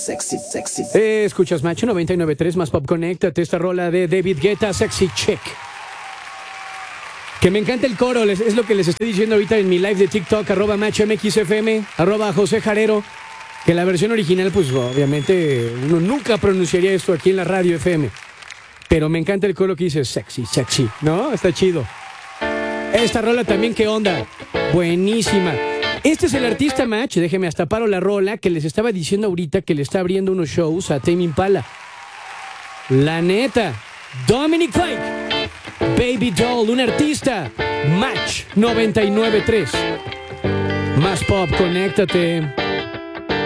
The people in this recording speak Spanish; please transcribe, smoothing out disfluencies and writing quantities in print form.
Escuchas Macho 99.3 más Pop. Conéctate, esta rola de David Guetta, Sexy Chick. Que me encanta el coro, es lo que les estoy diciendo ahorita en mi live de TikTok, @MachoMXFM, @José Jarero, que la versión original, pues obviamente uno nunca pronunciaría esto aquí en la radio FM. Pero me encanta el coro que dice sexy, sexy, ¿no? Está chido. Esta rola también, ¿qué onda? Buenísima. Este es el artista, Match, déjeme hasta paro la rola, que les estaba diciendo ahorita que le está abriendo unos shows a Tame Impala. La neta, Dominic Fike, Baby Doll, un artista, Match 99.3. Más Pop, conéctate.